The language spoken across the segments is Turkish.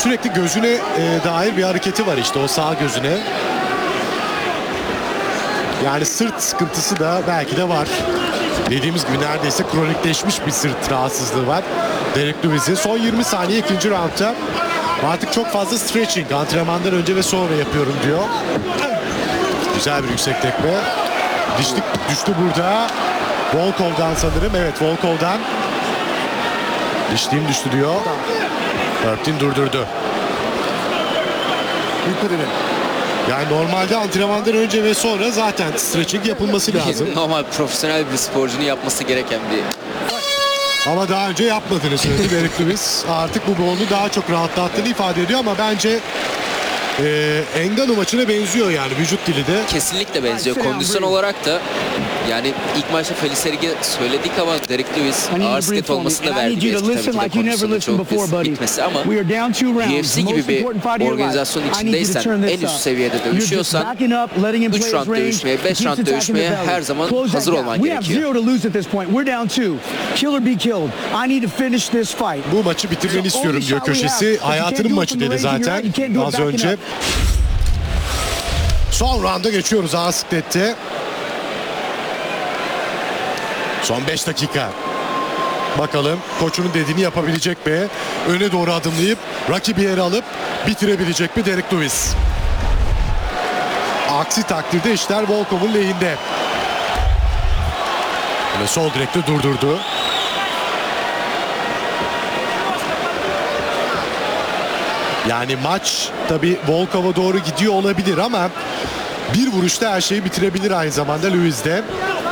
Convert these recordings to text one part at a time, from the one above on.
Sürekli gözüne dair bir hareketi var, işte o sağ gözüne. Yani sırt sıkıntısı da belki de var. Dediğimiz gibi neredeyse kronikleşmiş bir sırt rahatsızlığı var Derek Lewis'in. Son 20 saniye ikinci roundda. Artık çok fazla stretching, antrenmandan önce ve sonra yapıyorum diyor. Güzel bir yüksek tekme. Dişlik düştü burada. Volkov'dan sanırım. Evet, Volkov'dan. Dişliğim düştü diyor. 13 durdurdu. Yani normalde antrenmandan önce ve sonra zaten stretching yapılması lazım. Normal profesyonel bir sporcunun yapması gereken bir... Ama daha önce yapmadığını söyledi Derek Lewis. Artık bu onu daha çok rahatlattığını ifade ediyor ama bence Ngannou maçına benziyor yani vücut dili de. Kesinlikle benziyor. Kondisyon olarak da yani ilk başta Felice Herig'e söyledik ama Derek Lewis ağır siklet olması da verdi bir etki tabii ki de kondisyonun çok bitmesi ama UFC gibi bir organizasyon içindeysen en üst seviyede dövüşüyorsan 3 round dövüşmeye, 5 round dövüşmeye her zaman hazır olman gerekiyor. Bu maçı bitirmeni istiyorum diyor köşesi. Hayatının maçı dedi zaten az önce. Son rounda geçiyoruz ağır siklette. Son 5 dakika. Bakalım koçunun dediğini yapabilecek mi? Öne doğru adımlayıp rakibi yere alıp bitirebilecek mi Derek Lewis? Aksi takdirde işler Volkov'un lehinde. Ve sol direkte durdurdu. Yani maç tabii Volkov'a doğru gidiyor olabilir ama bir vuruşta her şeyi bitirebilir aynı zamanda Lewis de.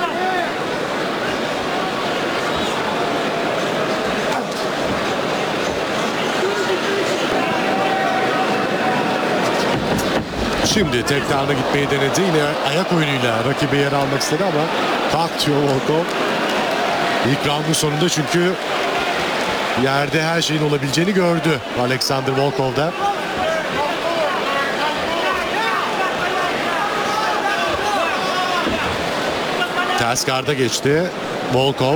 Şimdi tekrarına gitmeyi denedi. Yine ayak oyunuyla rakibi yer almak istedi ama kalk diyor Volkov. İlk roundun sonunda çünkü yerde her şeyin olabileceğini gördü Alexander Volkov'da. Ters garda geçti Volkov.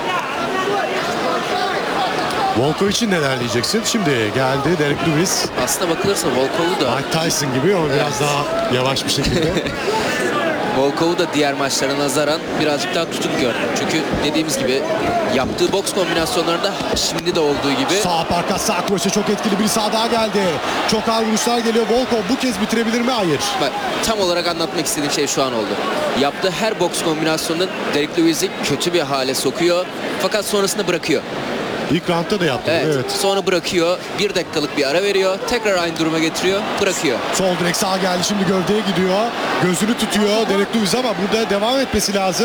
Volkov için neler diyeceksin? Şimdi geldi Derek Lewis. Aslına bakılırsa Volkov'u da... Mike Tyson gibi ama biraz daha yavaş bir şekilde. Volkov'u da diğer maçlara nazaran birazcık daha tutuk gördüm. Çünkü dediğimiz gibi yaptığı boks kombinasyonlarında şimdi de olduğu gibi... Sağ parka sağ kroşe çok etkili bir sağ daha geldi. Çok ağır vuruşlar geliyor. Volkov bu kez bitirebilir mi? Hayır. Bak, tam olarak anlatmak istediğim şey şu an oldu. Yaptığı her boks kombinasyonunda Derek Lewis'i kötü bir hale sokuyor. Fakat sonrasında bırakıyor. İlk roundda da yaptı. Evet. Sonra bırakıyor. 1 dakikalık bir ara veriyor. Tekrar aynı duruma getiriyor. Bırakıyor. Sol direkt sağ geldi. Şimdi gövdeye gidiyor. Gözünü tutuyor Derek Lewis ama burada devam etmesi lazım.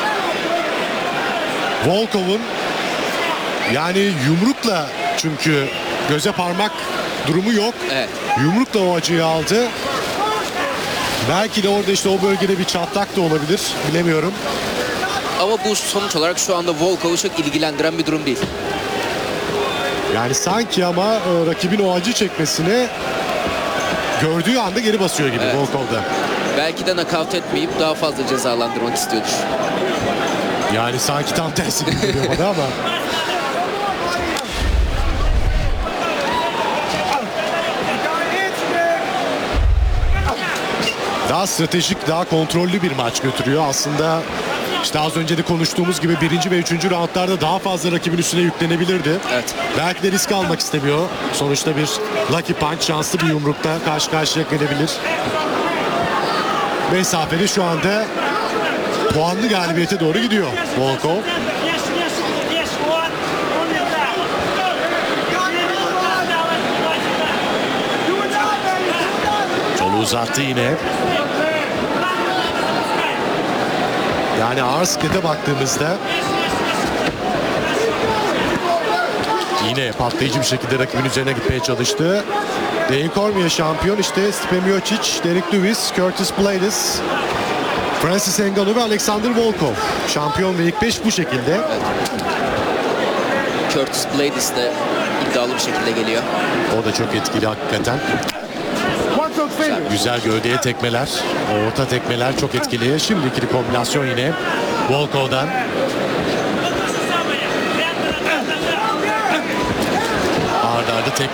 Volkov'un yani yumrukla, çünkü göze parmak durumu yok. Evet. Yumrukla o acıyı aldı. Belki de orada işte o bölgede bir çatlak da olabilir. Bilemiyorum. Ama bu sonuç olarak şu anda Volkov'u çok ilgilendiren bir durum değil. Yani sanki ama rakibin o acı çekmesini gördüğü anda geri basıyor gibi Volkov'da. Belki de nakavt etmeyip daha fazla cezalandırmak istiyordur. Yani sanki tam tersi gibi geliyor bana ama. Daha stratejik, daha kontrollü bir maç götürüyor. Aslında işte az önce de konuştuğumuz gibi 1. ve 3. roundlarda daha fazla rakibin üstüne yüklenebilirdi. Evet. Belki de risk almak istemiyor. Sonuçta bir lucky punch, şanslı bir yumrukta karşı karşıya gelebilir. Mesafeli şu anda puanlı galibiyete doğru gidiyor Volkov. Kolu uzattı yine. Yani ağır siklete baktığımızda yine patlayıcı bir şekilde rakibin üzerine gitmeye çalıştı. Dane Cormier şampiyon, işte Stipe Miocic, Derek Lewis, Curtis Blaydes, Francis Ngannou ve Alexander Volkov. Şampiyon ve ilk 5 bu şekilde. Curtis Blaydes de iddialı bir şekilde geliyor. O da çok etkili hakikaten. Güzel gövdeye tekmeler, orta tekmeler çok etkili. Şimdi ikili kombinasyon yine Volkov'dan. Arda arda tek